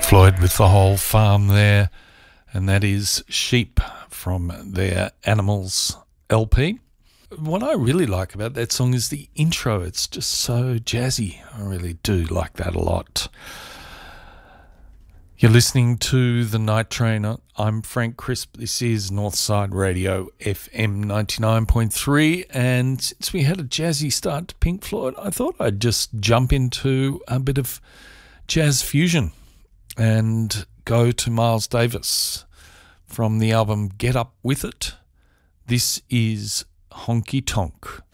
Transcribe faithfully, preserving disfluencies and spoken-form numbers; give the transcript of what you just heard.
Pink Floyd with the whole farm there, and that is Sheep from their Animals L P. What I really like about that song is the intro. It's just so jazzy. I really do like that a lot. You're listening to The Night Train. I'm Frank Crisp. This is Northside Radio F M ninety-nine point three, and since we had a jazzy start to Pink Floyd, I thought I'd just jump into a bit of jazz fusion and go to Miles Davis from the album Get Up With It. This is Honky Tonk.